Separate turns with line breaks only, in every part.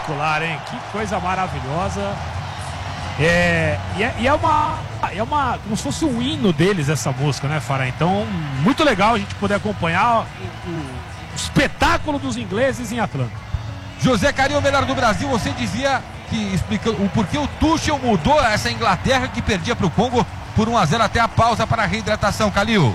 espetacular, hein? Que coisa maravilhosa. É como se fosse um hino deles essa música, né, Fará? Então, muito legal a gente poder acompanhar o espetáculo dos ingleses em Atlanta.
José Calil, o melhor do Brasil, você dizia que explicando o porquê o Tuchel mudou essa Inglaterra que perdia para o Congo por 1-0 até a pausa para a reidratação, Calil.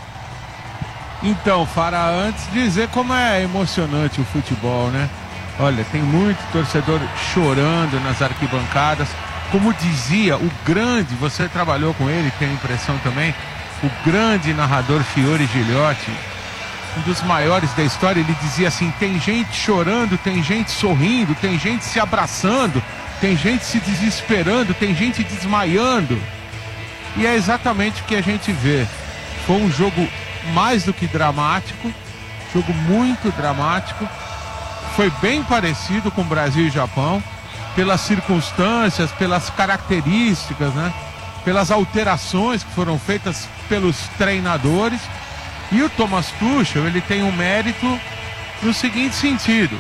Então, Fará, antes de dizer como é emocionante o futebol, né? Olha, tem muito torcedor chorando nas arquibancadas. Como dizia o grande, você trabalhou com ele, tem a impressão também, o grande narrador Fiore Gigliotti, um dos maiores da história, ele dizia assim: tem gente chorando, tem gente sorrindo, tem gente se abraçando, tem gente se desesperando, tem gente desmaiando. E é exatamente o que a gente vê. Foi um jogo mais do que dramático, jogo muito dramático. Foi bem parecido com Brasil e Japão, pelas circunstâncias, pelas características, né? Pelas alterações que foram feitas pelos treinadores. E o Thomas Tuchel, ele tem um mérito no seguinte sentido: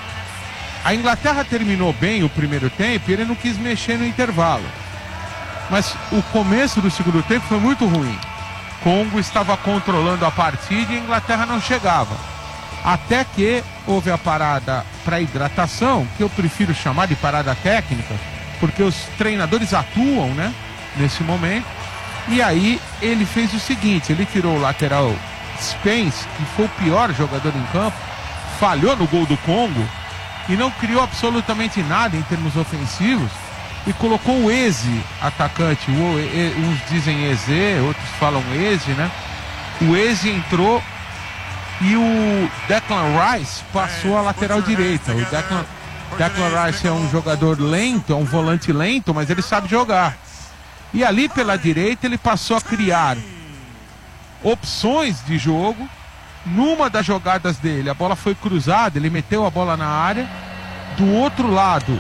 a Inglaterra terminou bem o primeiro tempo e ele não quis mexer no intervalo, mas o começo do segundo tempo foi muito ruim. Congo estava controlando a partida e a Inglaterra não chegava, até que houve a parada para hidratação, que eu prefiro chamar de parada técnica, porque os treinadores atuam, né, nesse momento. E aí ele fez o seguinte: ele tirou o lateral Spence, que foi o pior jogador em campo, falhou no gol do Congo e não criou absolutamente nada em termos ofensivos, e colocou o Eze, atacante, uns dizem Eze, outros falam Eze, né? O Eze entrou e o Declan Rice passou a lateral direita. O Declan Rice é um jogador lento, é um volante lento, mas ele sabe jogar. E ali pela direita ele passou a criar opções de jogo. Numa das jogadas dele, a bola foi cruzada, ele meteu a bola na área. Do outro lado,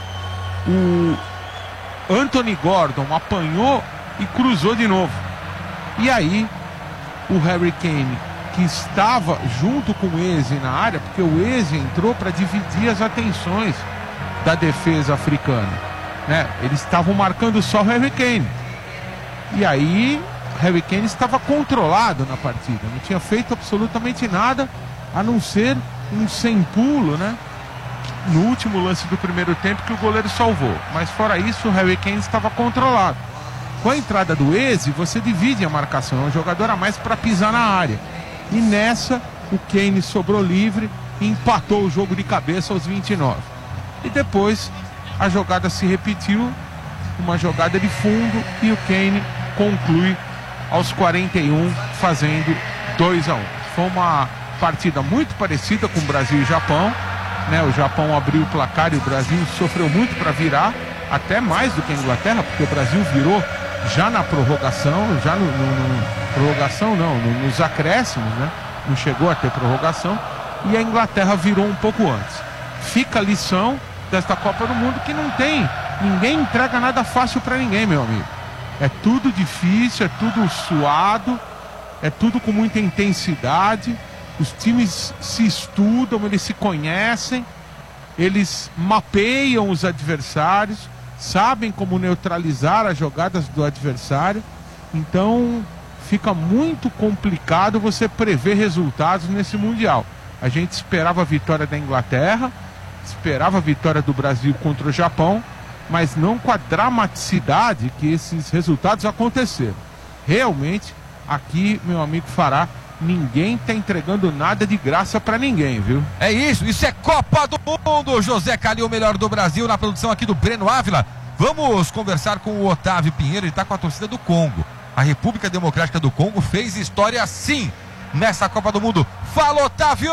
o Anthony Gordon apanhou e cruzou de novo. E aí, o Harry Kane, que estava junto com o Eze na área, porque o Eze entrou para dividir as atenções da defesa africana, né? Eles estavam marcando só o Harry Kane. E aí, Harry Kane estava controlado na partida, não tinha feito absolutamente nada a não ser um sem pulo, né, no último lance do primeiro tempo, que o goleiro salvou. Mas fora isso, o Harry Kane estava controlado. Com a entrada do Eze, você divide a marcação, é um jogador a mais para pisar na área. E nessa, o Kane sobrou livre e empatou o jogo de cabeça aos 29. E depois, a jogada se repetiu, uma jogada de fundo, e o Kane conclui aos 41, fazendo 2-1. Foi uma partida muito parecida com o Brasil e Japão, né? O Japão abriu o placar e o Brasil sofreu muito para virar, até mais do que a Inglaterra, porque o Brasil virou já na prorrogação, já nos acréscimos, né? Não chegou a ter prorrogação, e a Inglaterra virou um pouco antes. Fica a lição desta Copa do Mundo, que não tem, ninguém entrega nada fácil para ninguém, meu amigo. É tudo difícil, é tudo suado, é tudo com muita intensidade. Os times se estudam, eles se conhecem, eles mapeiam os adversários, sabem como neutralizar as jogadas do adversário. Então fica muito complicado você prever resultados nesse Mundial. A gente esperava a vitória da Inglaterra, esperava a vitória do Brasil contra o Japão, mas não com a dramaticidade que esses resultados aconteceram. Realmente, aqui, meu amigo Fará, ninguém está entregando nada de graça para ninguém, viu?
É isso é Copa do Mundo. José Calil, o melhor do Brasil, na produção aqui do Breno Ávila. Vamos conversar com o Otávio Pinheiro, ele está com a torcida do Congo. A República Democrática do Congo fez história sim nessa Copa do Mundo. Fala, Otávio!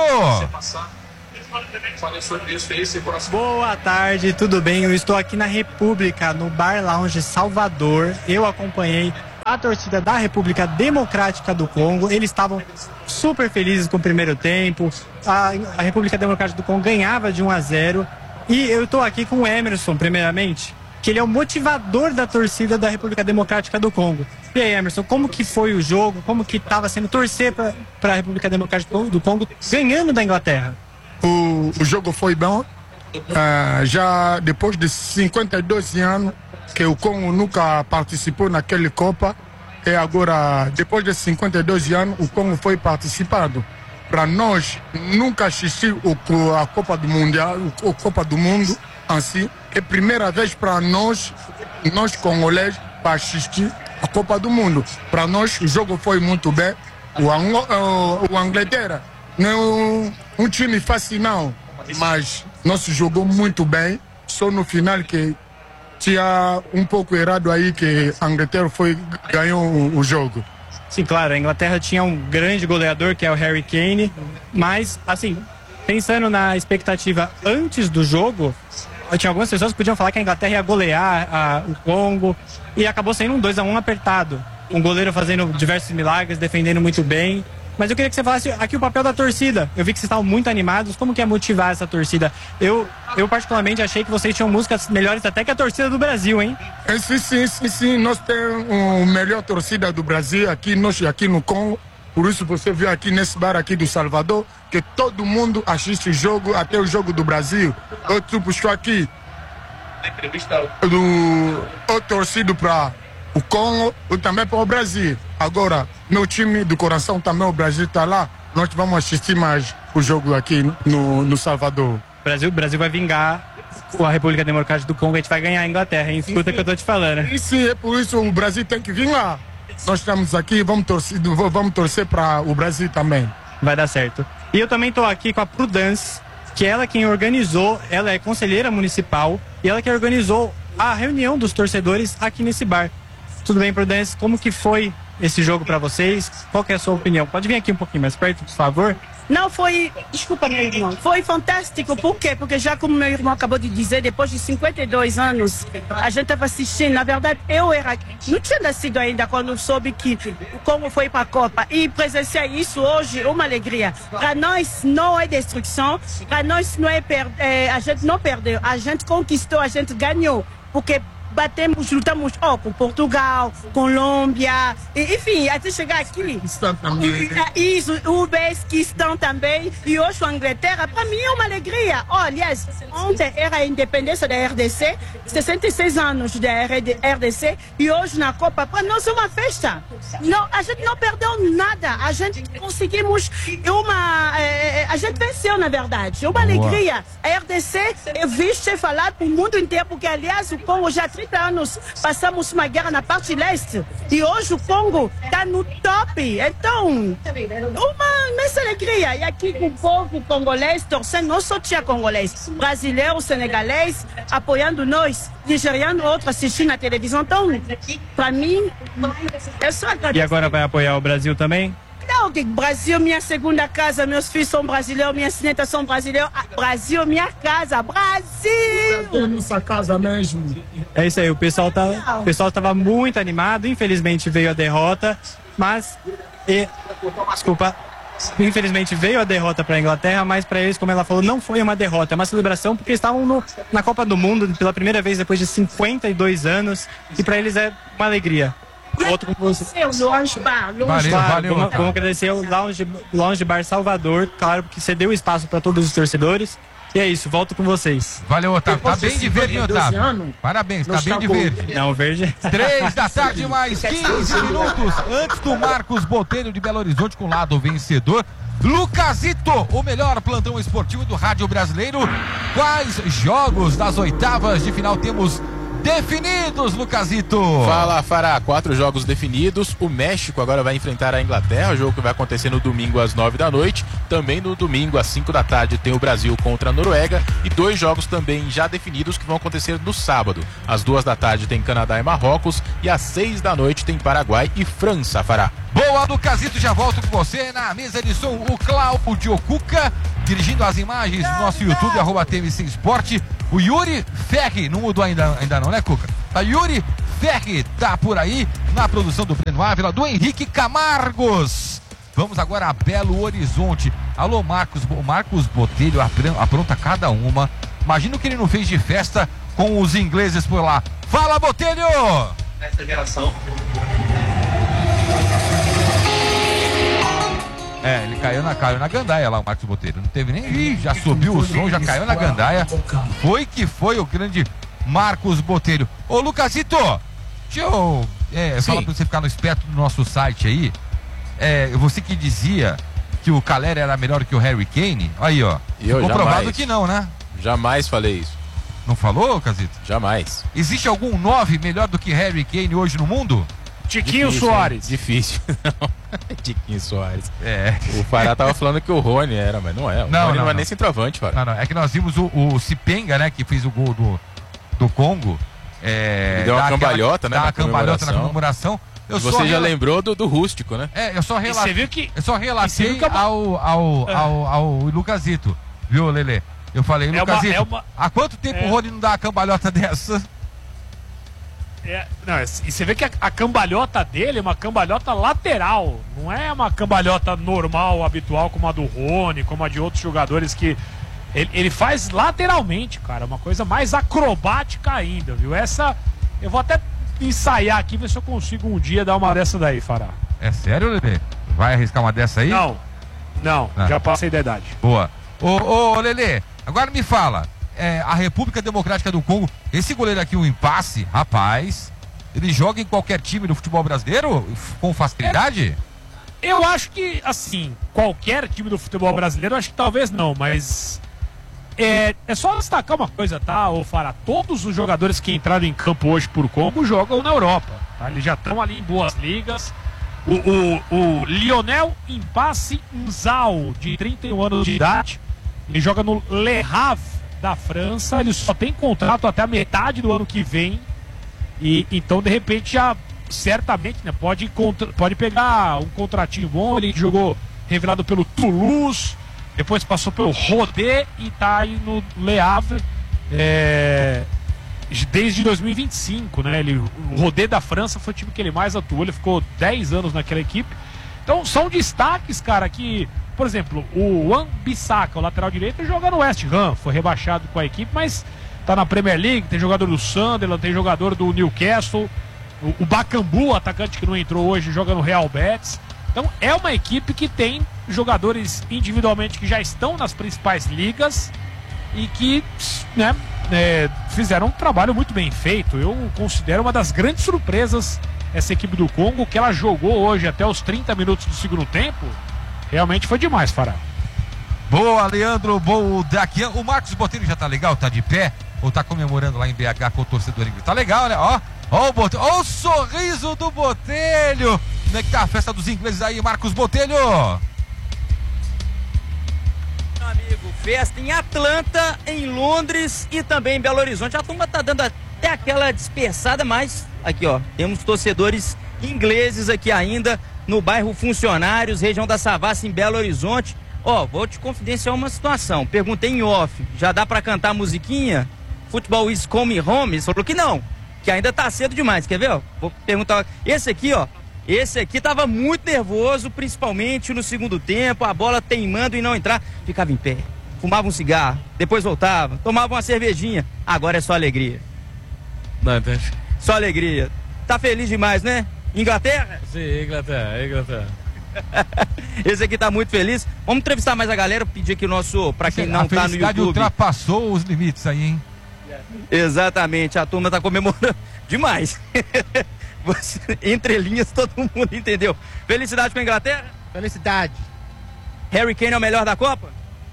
Boa tarde, tudo bem? Eu estou aqui na República, no Bar Lounge Salvador. Eu acompanhei a torcida da República Democrática do Congo. Eles estavam super felizes com o primeiro tempo. A República Democrática do Congo ganhava de 1-0. E eu estou aqui com o Emerson, primeiramente, que ele é o motivador da torcida da República Democrática do Congo. E aí, Emerson, como que foi o jogo? Como que estava sendo torcer para a República Democrática do Congo ganhando da Inglaterra?
O jogo foi bom. já depois de 52 anos que o Congo nunca participou naquela Copa, e agora, depois de 52 anos, o Congo foi participado. Para nós, nunca assistir a Copa do Mundial, a Copa do Mundo, assim, é a primeira vez para nós congoleses, para assistir a Copa do Mundo. Para nós, o jogo foi muito bem. O Inglaterra não é um time fácil, não, mas nós jogou muito bem. Só no final que tinha um pouco errado aí, que a Inglaterra ganhou o jogo.
Sim, claro, a Inglaterra tinha um grande goleador, que é o Harry Kane, mas, assim, pensando na expectativa antes do jogo, tinha algumas pessoas que podiam falar que a Inglaterra ia golear o Congo, e acabou sendo um 2-1 apertado. Um goleiro fazendo diversos milagres, defendendo muito bem. Mas eu queria que você falasse aqui o papel da torcida. Eu vi que vocês estavam muito animados. Como que é motivar essa torcida? Eu particularmente achei que vocês tinham músicas melhores até que a torcida do Brasil, hein?
Sim. Nós temos a melhor torcida do Brasil aqui no Congo. Por isso você viu aqui nesse bar aqui do Salvador que todo mundo assiste o jogo, até o jogo do Brasil. Eu estou aqui eu torcido para o Congo e também para o Brasil. Agora, meu time do coração também, o Brasil está lá. Nós vamos assistir mais o jogo aqui no Salvador.
O Brasil vai vingar a República Democrática do Congo, a gente vai ganhar a Inglaterra, hein? Escuta o que eu tô te falando.
Sim, é por isso o Brasil tem que vir lá. Nós estamos aqui, vamos torcer para o Brasil também.
Vai dar certo. E eu também tô aqui com a Prudence, que ela quem organizou, ela é conselheira municipal, e ela que organizou a reunião dos torcedores aqui nesse bar. Tudo bem, Prudence? Como que foi esse jogo para vocês? Qual que é a sua opinião? Pode vir aqui um pouquinho mais perto, por favor?
Não, desculpa, meu irmão, foi fantástico. Por quê? Porque já como meu irmão acabou de dizer, depois de 52 anos, a gente estava assistindo. Na verdade, não tinha nascido ainda quando soube que o Congo foi para a Copa. E presenciar isso hoje é uma alegria. Para nós não é destruição, para nós não a gente não perdeu, a gente conquistou, a gente ganhou. Porque lutamos com Portugal, Colômbia, enfim, até chegar aqui. Isso, o Uzbequistão também, e hoje a Inglaterra, para mim é uma alegria. Aliás, ontem era a independência da RDC, 66 anos da RDC, e hoje na Copa, para nós é uma festa. Não, a gente não perdeu nada, a gente conseguimos a gente venceu, na verdade. É uma alegria. A RDC é vista e falada para o mundo inteiro, porque, aliás, o Congo já 30 anos passamos uma guerra na parte leste e hoje o Congo está no top. Então, uma imensa alegria. E aqui com o povo congolês torcendo, não só tinha congolês, brasileiro, senegalês, apoiando nós, nigeriano, outro assistindo na televisão. Então, para mim, é só agradecer.
E agora vai apoiar o Brasil também?
Não, Brasil, minha segunda casa, meus filhos são brasileiros, minhas netas são brasileiros. Brasil, minha casa, Brasil!
Nossa casa mesmo.
É isso aí, o pessoal estava muito animado, infelizmente veio a derrota, mas... Infelizmente veio a derrota para a Inglaterra, mas para eles, como ela falou, não foi uma derrota, é uma celebração, porque estavam na Copa do Mundo pela primeira vez depois de 52 anos, e para eles é uma alegria. Outro com você.
Valeu.
Vamos agradecer o Lounge Bar Salvador, claro, porque você deu espaço para todos os torcedores. E é isso, volto com vocês.
Valeu, Otávio. Tá bem de verde, Otávio. Parabéns, tá bem de verde.
Não, verde.
3 da tarde, mais 15 minutos antes do Marcos Botelho de Belo Horizonte com o lado vencedor. Lucasito, o melhor plantão esportivo do rádio brasileiro. Quais jogos das oitavas de final temos definidos, Lucasito?
Fala, Fará. 4 jogos definidos. O México agora vai enfrentar a Inglaterra, jogo que vai acontecer no domingo às 9 da noite. Também no domingo às 5 da tarde tem o Brasil contra a Noruega. E 2 jogos também já definidos que vão acontecer no sábado. Às 2 da tarde tem Canadá e Marrocos. E às 6 da noite tem Paraguai e França, Fará.
Boa, Lucasito, já volto com você na mesa de som, o Cláudio Cuca, dirigindo as imagens do nosso YouTube, @TMC Esporte. O Yuri Ferri, não mudou ainda não, né, Cuca? A Yuri Ferri tá por aí na produção do Breno Ávila, do Henrique Camargos. Vamos agora a Belo Horizonte. Alô, Marcos Botelho apronta cada uma. Imagina o que ele não fez de festa com os ingleses por lá. Fala, Botelho!
Essa geração.
Ele caiu na gandaia lá, o Marcos Botelho. Não teve nem... Ih, já subiu o som, já caiu na gandaia. Foi que foi o grande Marcos Botelho. Ô, Lucasito, deixa eu falar pra você ficar no esperto do nosso site aí. Você que dizia que o Calera era melhor que o Harry Kane. Aí, ó. Comprovado que não, né?
Jamais falei isso.
Não falou, Casito?
Jamais.
Existe algum 9 melhor do que Harry Kane hoje no mundo?
Tiquinho Soares.
Difícil. Tiquinho Soares. O Fará tava falando que o Rony era, mas não é. O Rony não é nem centroavante, Fará.
Não. É que nós vimos o Cipenga, né? Que fez o gol do Congo.
Ele deu uma cambalhota, né?
Dá uma cambalhota na comemoração.
Você já lembrou do rústico, né?
Eu só relatei ao Lucasito, viu, Lelê? Eu falei, Lucasito, há quanto tempo o Rony não dá uma cambalhota dessa?
E você vê que a cambalhota dele é uma cambalhota lateral, não é uma cambalhota normal, habitual, como a do Rony, como a de outros jogadores que... Ele faz lateralmente, cara, uma coisa mais acrobática ainda, viu? Essa, eu vou até ensaiar aqui, ver se eu consigo um dia dar uma dessa daí, Fará.
É sério, Lelê? Vai arriscar uma dessa aí?
Não, já passei da idade.
Boa. Ô, Lelê, agora me fala, a República Democrática do Congo, esse goleiro aqui, o Impasse, rapaz, ele joga em qualquer time do futebol brasileiro com facilidade?
Eu acho que, assim, qualquer time do futebol brasileiro, acho que talvez não, mas... É só destacar uma coisa, tá, ô Fará? Todos os jogadores que entraram em campo hoje por Congo jogam na Europa, tá? Eles já estão ali em boas ligas. O Lionel Impasse Nzao, de 31 anos de idade, ele joga no Le Havre da França. Ele só tem contrato até a metade do ano que vem. E então, de repente, já certamente, né, pode pegar um contratinho bom. Ele jogou revelado pelo Toulouse, depois passou pelo Rodé e tá aí no Le Havre desde 2025, né? O Rodé da França foi o time que ele mais atuou, ele ficou 10 anos naquela equipe. Então são destaques, cara, que, por exemplo, o Wan-Bissaka, o lateral direito, joga no West Ham, foi rebaixado com a equipe, mas tá na Premier League, tem jogador do Sunderland, tem jogador do Newcastle, o Bakambu, atacante que não entrou hoje, joga no Real Betis. Então é uma equipe que tem jogadores individualmente que já estão nas principais ligas e que, né, fizeram um trabalho muito bem feito. Eu considero uma das grandes surpresas essa equipe do Congo, que ela jogou hoje até os 30 minutos do segundo tempo. Realmente foi demais, Fará.
Boa, Leandro, boa, Daquian. O Marcos Botelho já tá legal? Tá de pé? Ou tá comemorando lá em BH com o torcedor inglês? Tá legal, né? Ó o Botelho, ó o sorriso do Botelho. Como é que tá a festa dos ingleses aí, Marcos Botelho?
Meu amigo, festa em Atlanta, em Londres e também em Belo Horizonte. A turma tá dando até aquela dispersada, mas aqui, ó, temos torcedores ingleses aqui ainda no bairro Funcionários, região da Savassi, em Belo Horizonte. Ó, vou te confidenciar uma situação. Perguntei em off, já dá pra cantar a musiquinha? Futebol is coming home? Ele falou que não, que ainda tá cedo demais. Quer ver, ó? Vou perguntar. Esse aqui tava muito nervoso, principalmente no segundo tempo, a bola teimando em não entrar. Ficava em pé, fumava um cigarro, depois voltava, tomava uma cervejinha. Agora é só alegria. Só alegria. Tá feliz demais, né? Inglaterra?
Sim, Inglaterra.
Esse aqui tá muito feliz. Vamos entrevistar mais a galera, pedir aqui o nosso, pra quem não tá no YouTube.
Ultrapassou os limites aí, hein?
Exatamente, a turma tá comemorando demais. Entre linhas, todo mundo entendeu. Felicidade com a Inglaterra?
Felicidade.
Harry Kane é o melhor da Copa?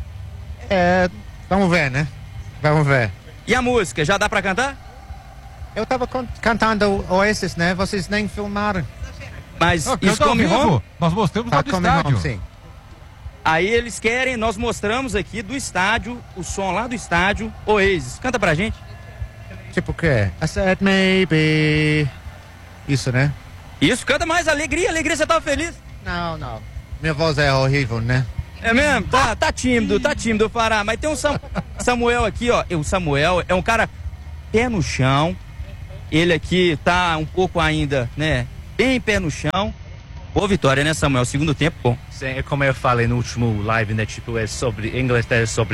Vamos ver, né? Vamos ver.
E a música, já dá pra cantar?
Eu tava cantando Oasis, né? Vocês nem filmaram.
Mas isso Coming Home?
Nós mostramos lá do estádio.
Home, sim.
Aí eles querem, nós mostramos aqui do estádio, o som lá do estádio, Oasis. Canta pra gente.
Tipo o quê? I said maybe... Isso, né?
Isso, canta mais, alegria, você tava feliz?
Não. Minha voz é horrível, né?
É mesmo? Tá tímido, Fará. Mas tem um Samuel aqui, ó. O Samuel é um cara pé no chão. Ele aqui tá um pouco ainda, né? Bem pé no chão. Boa vitória, né, Samuel? Segundo tempo, bom.
Sim, é como eu falei no último live, né? Tipo, é sobre Inglaterra, sobre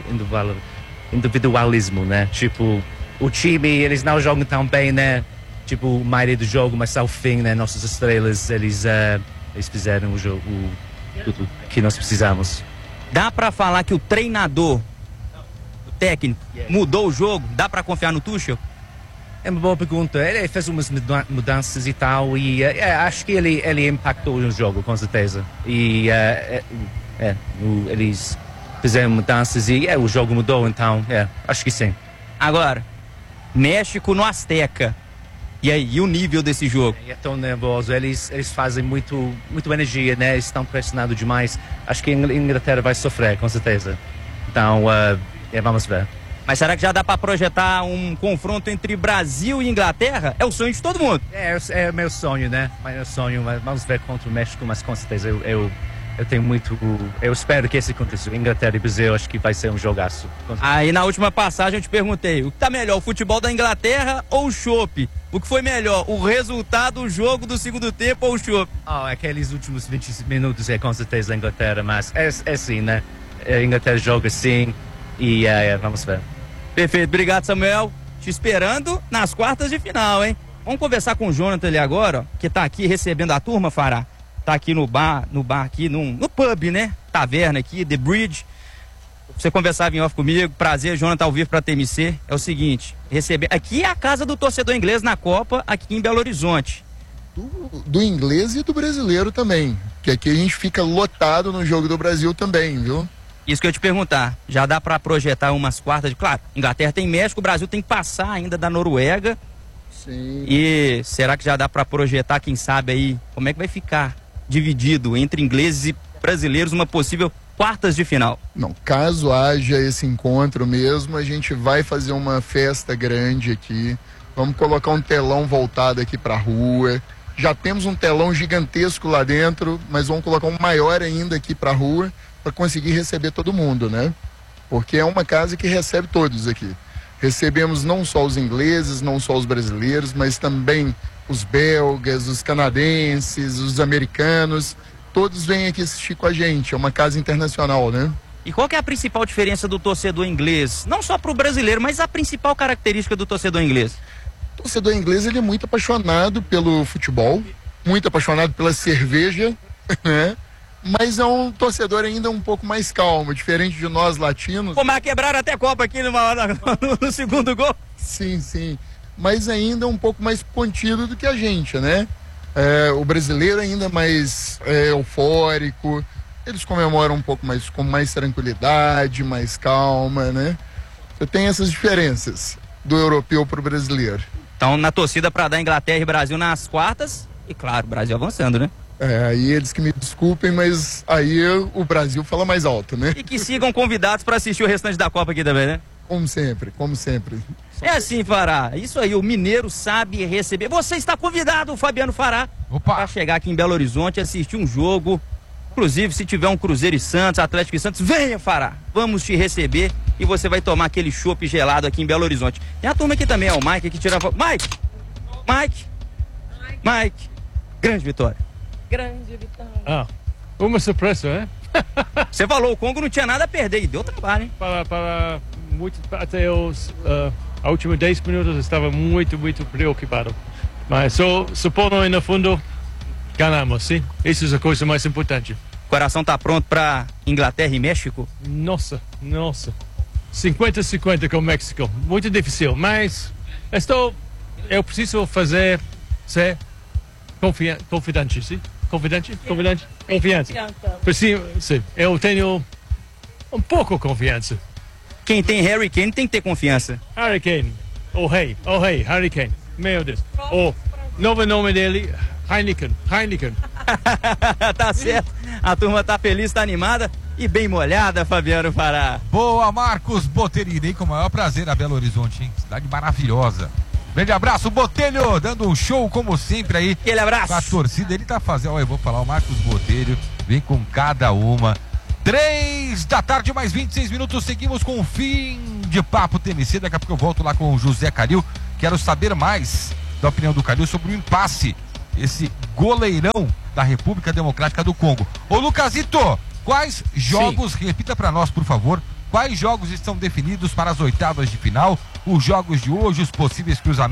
individualismo, né? Tipo, o time, eles não jogam tão bem, né? Tipo, a maioria do jogo, mas ao fim, né? Nossas estrelas, eles fizeram o jogo, tudo que nós precisamos.
Dá pra falar que o treinador, o técnico, mudou o jogo? Dá pra confiar no Tuchel?
É uma boa pergunta. Ele fez umas mudanças e tal, e acho que ele impactou no jogo, com certeza. E eles fizeram mudanças e o jogo mudou, então, acho que sim.
Agora, México no Azteca. E aí, e o nível desse jogo?
É tão nervoso, eles fazem muito energia, né? Eles estão pressionados demais. Acho que a Inglaterra vai sofrer, com certeza. Então, vamos ver.
Mas será que já dá para projetar um confronto entre Brasil e Inglaterra? É o sonho de todo mundo.
É meu sonho, né? Meu sonho, vamos ver contra o México, mas com certeza eu tenho muito... Eu espero que isso aconteça. Inglaterra e Brasil, acho que vai ser um jogaço.
Aí na última passagem eu te perguntei, o que tá melhor, o futebol da Inglaterra ou o chopp? O que foi melhor, o resultado, o jogo do segundo tempo ou o chopp?
Aqueles últimos 20 minutos com certeza a Inglaterra, mas é assim, né? A Inglaterra joga assim e vamos ver.
Perfeito, obrigado, Samuel. Te esperando nas quartas de final, hein? Vamos conversar com o Jonathan ali agora, ó, que tá aqui recebendo a turma, Fará. Tá aqui no bar aqui, no pub, né? Taverna aqui, The Bridge. Você conversava em off comigo, prazer, Jonathan, ao vivo pra TMC. É o seguinte, aqui é a casa do torcedor inglês na Copa, aqui em Belo Horizonte.
Do inglês e do brasileiro também, que aqui a gente fica lotado no jogo do Brasil também, viu?
Isso que eu ia te perguntar, já dá pra projetar umas quartas de... Claro, Inglaterra tem México, o Brasil tem que passar ainda da Noruega.
Sim.
E será que já dá pra projetar, quem sabe aí, como é que vai ficar dividido entre ingleses e brasileiros uma possível quartas de final?
Não, caso haja esse encontro mesmo, a gente vai fazer uma festa grande aqui, vamos colocar um telão voltado aqui pra rua, já temos um telão gigantesco lá dentro, mas vamos colocar um maior ainda aqui pra rua, para conseguir receber todo mundo, né? Porque é uma casa que recebe todos aqui. Recebemos não só os ingleses, não só os brasileiros, mas também os belgas, os canadenses, os americanos, todos vêm aqui assistir com a gente, é uma casa internacional, né?
E qual que é a principal diferença do torcedor inglês? Não só para o brasileiro, mas a principal característica do torcedor inglês?
O torcedor inglês, ele é muito apaixonado pelo futebol, muito apaixonado pela cerveja, né? Mas é um torcedor ainda um pouco mais calmo, diferente de nós latinos.
Pô, mas quebraram até Copa aqui no segundo gol.
Sim, sim. Mas ainda um pouco mais contido do que a gente, né? O brasileiro ainda mais eufórico. Eles comemoram um pouco mais, com mais tranquilidade, mais calma, né? Você tem essas diferenças do europeu pro brasileiro.
Então, na torcida para dar Inglaterra e Brasil nas quartas, e claro, o Brasil avançando, né?
Aí eles que me desculpem, mas aí o Brasil fala mais alto, né?
E que sigam convidados para assistir o restante da Copa aqui também, né?
Como sempre, como sempre.
É assim, Fará. Isso aí, o mineiro sabe receber. Você está convidado, Fabiano Fará, para chegar aqui em Belo Horizonte, assistir um jogo. Inclusive, se tiver um Cruzeiro e Santos, Atlético e Santos, venha, Fará. Vamos te receber e você vai tomar aquele chopp gelado aqui em Belo Horizonte. Tem a turma aqui também, ó, o Mike que tira... Mike. Grande vitória.
Grande vitória. Uma surpresa, né?
Você falou, o Congo não tinha nada a perder e deu trabalho, hein?
Até a última 10 minutos estava muito preocupado. Mas supondo no fundo, ganhamos, sim? Isso é a coisa mais importante.
O coração tá pronto para Inglaterra e México?
Nossa. 50-50 com o México. Muito difícil, mas eu preciso ser confiante, sim? Confiança. Sim, eu tenho um pouco confiança.
Quem tem Harry Kane tem que ter confiança.
Harry Kane. Harry Kane. Meu Deus. O novo nome dele, Heineken.
Tá certo. A turma tá feliz, tá animada e bem molhada, Fabiano Fará.
Boa, Marcos Botelho. Com o maior prazer a Belo Horizonte, hein? Cidade maravilhosa. Grande abraço, Botelho, dando um show como sempre aí.
Aquele abraço.
A torcida, ele tá fazendo, eu vou falar, o Marcos Botelho vem com cada uma. 3 da tarde, mais 26 minutos, seguimos com o fim de Papo TMC. Daqui a pouco eu volto lá com o José Calil. Quero saber mais da opinião do Calil sobre o impasse, esse goleirão da República Democrática do Congo. Ô Lucasito, quais jogos, repita pra nós, por favor, quais jogos estão definidos para as oitavas de final? Os jogos de hoje, os possíveis cruzamentos.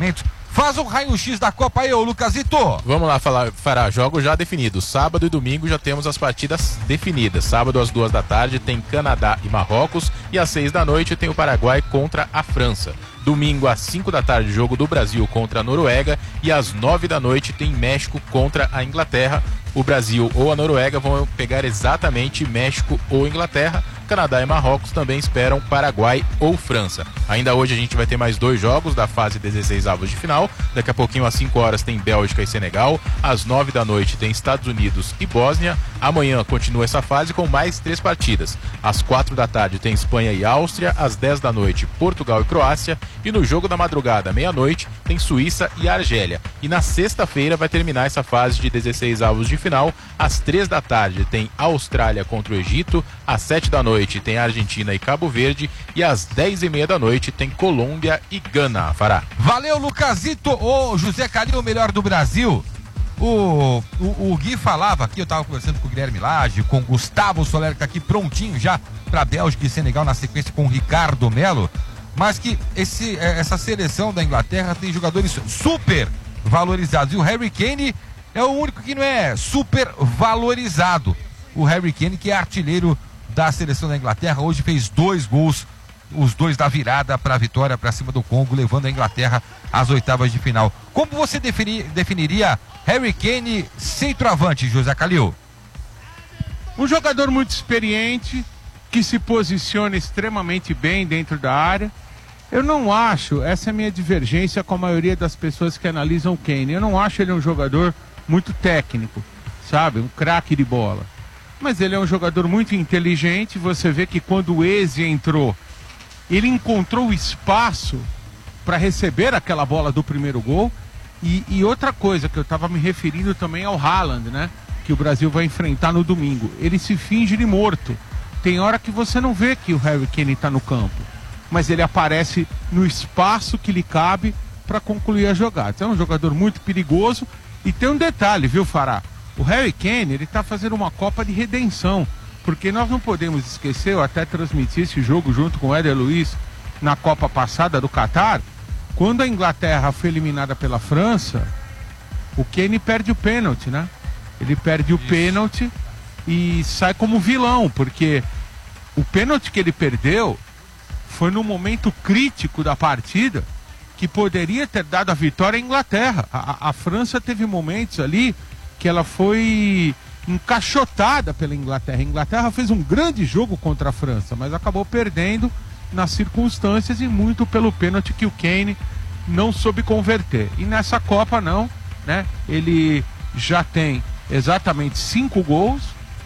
Faz um raio-x da Copa aí, ô Lucasito.
Vamos lá, Fará, jogos já definidos. Sábado e domingo já temos as partidas definidas. Sábado às 2 da tarde tem Canadá e Marrocos, e às 6 da noite tem o Paraguai contra a França. Domingo às 5 da tarde, jogo do Brasil contra a Noruega, e às 9 da noite tem México contra a Inglaterra. O Brasil ou a Noruega vão pegar exatamente México ou Inglaterra. Canadá e Marrocos também esperam Paraguai ou França. Ainda hoje a gente vai ter mais 2 jogos da fase 16 avos de final. Daqui a pouquinho às 5 horas tem Bélgica e Senegal. Às 9 da noite tem Estados Unidos e Bósnia. Amanhã continua essa fase com mais 3 partidas. Às 4 da tarde tem Espanha e Áustria. Às 10 da noite Portugal e Croácia. E no jogo da madrugada, meia-noite, tem Suíça e Argélia. E na sexta-feira vai terminar essa fase de 16 avos de final. Às 3 da tarde tem Austrália contra o Egito. Às 7 da noite tem Argentina e Cabo Verde, e às 10h30 da noite tem Colômbia e Gana. Fará.
Valeu, Lucasito. Ô, José Calil, o melhor do Brasil. O Gui falava aqui, eu tava conversando com o Guilherme Lage, com o Gustavo Soler, que tá aqui prontinho já pra Bélgica e Senegal na sequência com o Ricardo Melo, mas que essa seleção da Inglaterra tem jogadores super valorizados, e o Harry Kane é o único que não é super valorizado. O Harry Kane, que é artilheiro da seleção da Inglaterra, hoje fez 2 gols, os 2 da virada para a vitória para cima do Congo, levando a Inglaterra às oitavas de final. Como você definiria Harry Kane centroavante, José Calil?
Um jogador muito experiente, que se posiciona extremamente bem dentro da área. Eu não acho, essa é a minha divergência com a maioria das pessoas que analisam o Kane, eu não acho ele um jogador muito técnico, sabe, um craque de bola. Mas ele é um jogador muito inteligente. Você vê que quando o Eze entrou, ele encontrou espaço para receber aquela bola do primeiro gol. E outra coisa que eu estava me referindo também ao Haaland, né? Que o Brasil vai enfrentar no domingo. Ele se finge de morto. Tem hora que você não vê que o Harry Kane está no campo, mas ele aparece no espaço que lhe cabe para concluir a jogada. É um jogador muito perigoso. E tem um detalhe, viu, Fará? O Harry Kane, ele está fazendo uma Copa de redenção, porque nós não podemos esquecer, eu até transmiti esse jogo junto com o Éder Luiz na Copa passada do Catar, quando a Inglaterra foi eliminada pela França, o Kane perde o pênalti, né? Ele perde o pênalti e sai como vilão, porque o pênalti que ele perdeu foi no momento crítico da partida, que poderia ter dado a vitória à Inglaterra. A França teve momentos ali que ela foi encaixotada pela Inglaterra. A Inglaterra fez um grande jogo contra a França, mas acabou perdendo nas circunstâncias e muito pelo pênalti que o Kane não soube converter. E nessa Copa não, né? Ele já tem exatamente 5 gols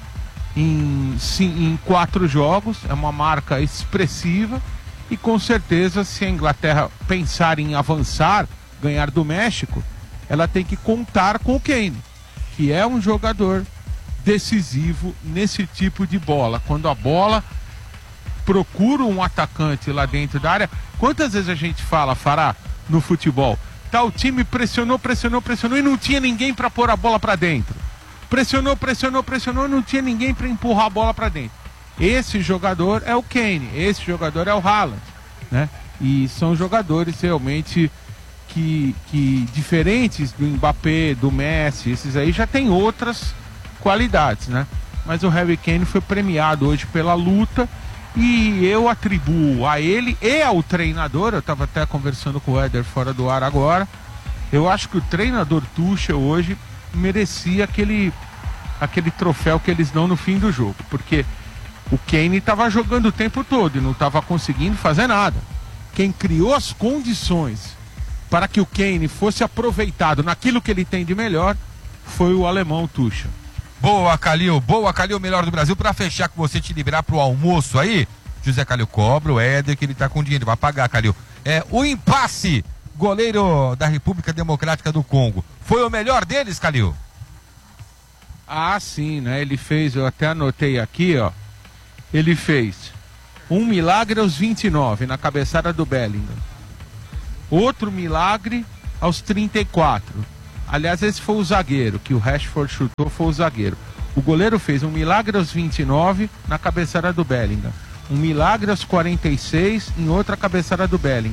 em 4 jogos, é uma marca expressiva, e com certeza se a Inglaterra pensar em avançar, ganhar do México, ela tem que contar com o Kane, que é um jogador decisivo nesse tipo de bola. Quando a bola procura um atacante lá dentro da área, quantas vezes a gente fala, Fará, no futebol, tal time pressionou e não tinha ninguém para pôr a bola para dentro. Pressionou e não tinha ninguém para empurrar a bola para dentro. Esse jogador é o Kane, esse jogador é o Haaland, né? E são jogadores realmente que diferentes do Mbappé, do Messi, esses aí já tem outras qualidades, né? Mas o Harry Kane foi premiado hoje pela luta, e eu atribuo a ele e ao treinador, eu estava até conversando com o Éder fora do ar agora, eu acho que o treinador Tuchel hoje merecia aquele troféu que eles dão no fim do jogo, porque o Kane estava jogando o tempo todo e não estava conseguindo fazer nada. Quem criou as condições para que o Kane fosse aproveitado naquilo que ele tem de melhor foi o alemão Tuchel.
Boa, Calil, melhor do Brasil. Para fechar com você, te liberar pro almoço aí, José Calil cobra o Éder, que ele tá com dinheiro, vai pagar, Calil. O impasse, goleiro da República Democrática do Congo, foi o melhor deles, Calil?
Ah, sim, né? Ele fez, eu até anotei aqui, ó. Ele fez um milagre aos 29, na cabeçada do Bellingham. Outro milagre aos 34. Aliás, esse foi o zagueiro, que o Rashford chutou, foi o zagueiro. O goleiro fez um milagre aos 29 na cabeçada do Bellingham. Um milagre aos 46 em outra cabeçada do Bellingham.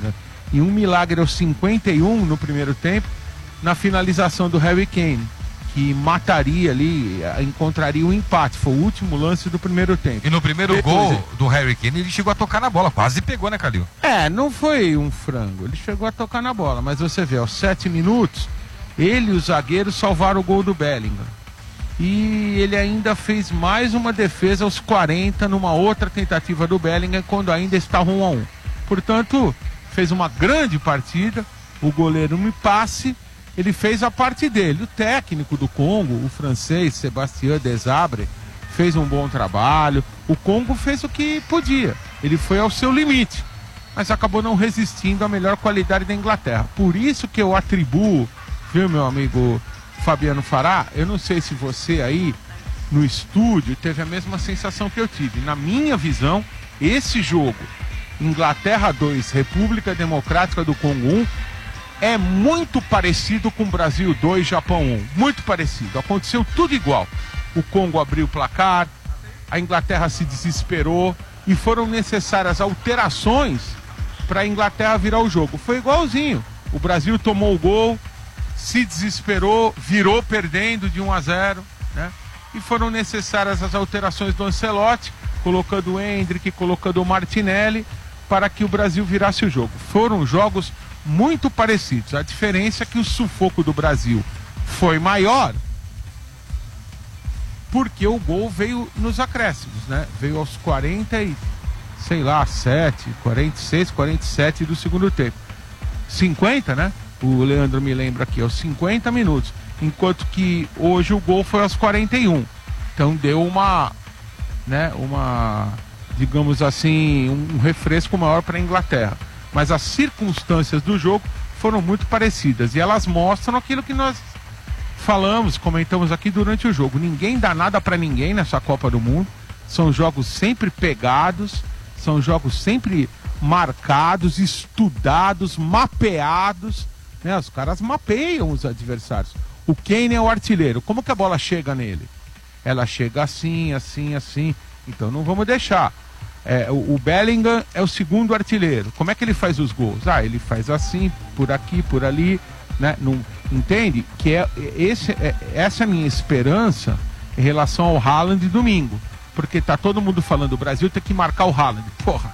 E um milagre aos 51 no primeiro tempo, na finalização do Harry Kane, que mataria ali, encontraria um empate. Foi o último lance do primeiro tempo.
E no primeiro gol do Harry Kane, ele chegou a tocar na bola, quase pegou, né, Calil?
Não foi um frango, ele chegou a tocar na bola, mas você vê, aos 7 minutos, ele e o zagueiro salvaram o gol do Bellingham. E ele ainda fez mais uma defesa aos 40 numa outra tentativa do Bellingham, quando ainda estava 1-1. Portanto, fez uma grande partida, o goleiro me passe, ele fez a parte dele. O técnico do Congo, o francês Sébastien Desabre, fez um bom trabalho. O Congo fez o que podia, ele foi ao seu limite, mas acabou não resistindo à melhor qualidade da Inglaterra. Por isso que eu atribuo, viu, meu amigo Fabiano Fará, eu não sei se você aí no estúdio teve a mesma sensação que eu tive. Na minha visão, esse jogo, Inglaterra 2, República Democrática do Congo 1, é muito parecido com Brasil 2, Japão 1. Muito parecido, aconteceu tudo igual. O Congo abriu o placar, a Inglaterra se desesperou e foram necessárias alterações para a Inglaterra virar o jogo. Foi igualzinho, o Brasil tomou o gol, se desesperou, virou perdendo de 1-0, né? E foram necessárias as alterações do Ancelotti, colocando o Endrick, colocando o Martinelli, para que o Brasil virasse o jogo. Foram jogos muito parecidos. A diferença é que o sufoco do Brasil foi maior, porque o gol veio nos acréscimos, né? Veio aos 46, 47 do segundo tempo. 50, né? O Leandro me lembra aqui, aos 50 minutos. Enquanto que hoje o gol foi aos 41. Então deu uma, digamos assim, um refresco maior para a Inglaterra. Mas as circunstâncias do jogo foram muito parecidas. E elas mostram aquilo que nós falamos, comentamos aqui durante o jogo. Ninguém dá nada para ninguém nessa Copa do Mundo. São jogos sempre pegados, são jogos sempre marcados, estudados, mapeados. Né? Os caras mapeiam os adversários. O Kane é o artilheiro. Como que a bola chega nele? Ela chega assim, assim, assim. Então não vamos deixar. O Bellingham é o segundo artilheiro. Como é que ele faz os gols? Ele faz assim, por aqui, por ali, né? Não, entende? Que essa é a minha esperança em relação ao Haaland domingo. Porque tá todo mundo falando, o Brasil tem que marcar o Haaland. Porra,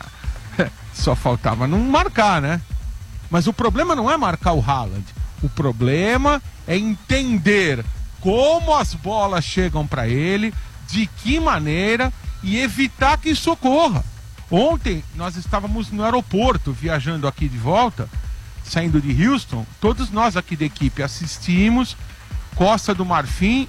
só faltava não marcar, né? Mas o problema não é marcar o Haaland. O problema é entender como as bolas chegam para ele, de que maneira, e evitar que isso ocorra. Ontem nós estávamos no aeroporto, viajando aqui de volta, saindo de Houston. Todos nós aqui da equipe assistimos Costa do Marfim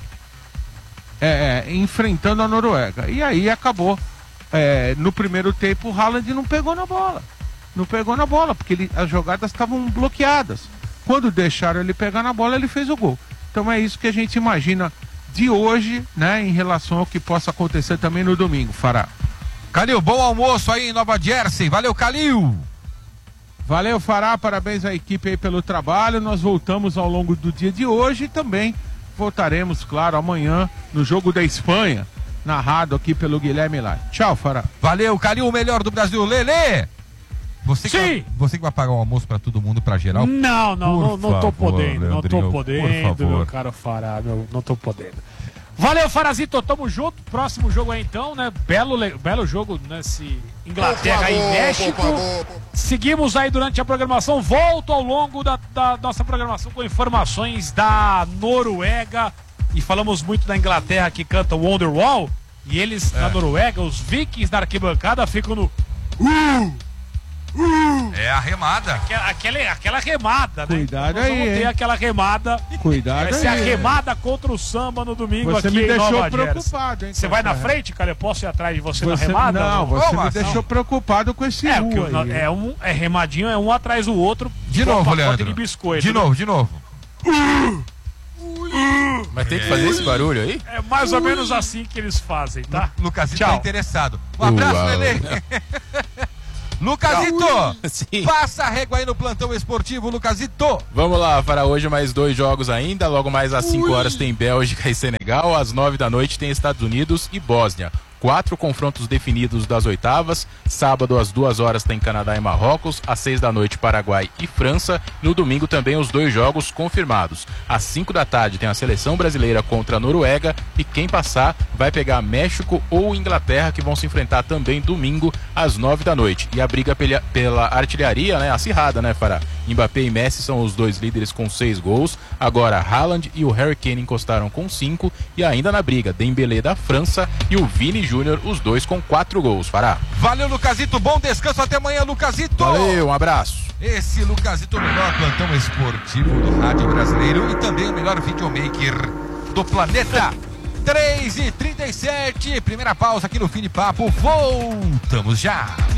enfrentando a Noruega. E aí acabou. No primeiro tempo o Haaland não pegou na bola. Não pegou na bola, porque as jogadas estavam bloqueadas. Quando deixaram ele pegar na bola, ele fez o gol. Então é isso que a gente imagina de hoje, né, em relação ao que possa acontecer também no domingo, Fará.
Calil, bom almoço aí em Nova Jersey. Valeu, Calil.
Valeu, Fará. Parabéns à equipe aí pelo trabalho. Nós voltamos ao longo do dia de hoje e também voltaremos, claro, amanhã no jogo da Espanha, narrado aqui pelo Guilherme Lai. Tchau, Fará.
Valeu, Calil, o melhor do Brasil. Lelê! Você que vai pagar o almoço pra todo mundo, pra geral?
Não tô podendo,
Leandrinho,
não tô podendo,
por favor.
meu caro Fará, não tô podendo. Valeu, Farazito, tamo junto. Próximo jogo aí então, né? Belo jogo nesse Inglaterra e México. Seguimos aí durante a programação. Volto ao longo da nossa programação com informações da Noruega. E falamos muito da Inglaterra que canta Wonderwall. E eles, na Noruega, os vikings na arquibancada ficam no...
É a remada.
Aquela remada, né?
Cuidado
então,
aí,
vamos ter aquela remada.
Cuidado aí.
Vai ser a remada contra o samba no domingo
você
aqui
me
em
deixou
Nova
preocupado, hein?
Você vai na frente, cara? Eu posso ir atrás de você na
Você,
remada?
não, você me deixou preocupado com esse aí.
Remadinho, um atrás do outro.
De novo, Leandro.
De biscoito.
De novo.
Mas tem que fazer esse barulho aí?
É mais ou menos assim que eles fazem, tá?
Lucasito tá interessado. Um abraço, Lelê. Lucasito, passa a régua aí no plantão esportivo, Lucasito.
Vamos lá, para hoje mais 2 jogos ainda. Logo mais às 5 horas tem Bélgica e Senegal. Às 9 da noite tem Estados Unidos e Bósnia. 4 confrontos definidos das oitavas. Sábado às 2 horas tem Canadá e Marrocos, às 6 da noite Paraguai e França. No domingo também os 2 jogos confirmados. Às 5 da tarde tem a seleção brasileira contra a Noruega e quem passar vai pegar México ou Inglaterra, que vão se enfrentar também domingo às 9 da noite. E a briga pela artilharia, né, acirrada, né, Fará? Mbappé e Messi são os 2 líderes com 6 gols. Agora Haaland e o Harry Kane encostaram com 5 e ainda na briga Dembélé da França e o Vini Júnior, os 2 com 4 gols, Fará.
Valeu, Lucasito, bom descanso, até amanhã, Lucasito.
Valeu, um abraço.
Esse Lucasito, o melhor plantão esportivo do rádio brasileiro e também o melhor videomaker do planeta. 3h37, primeira pausa aqui no Fim de Papo, voltamos já.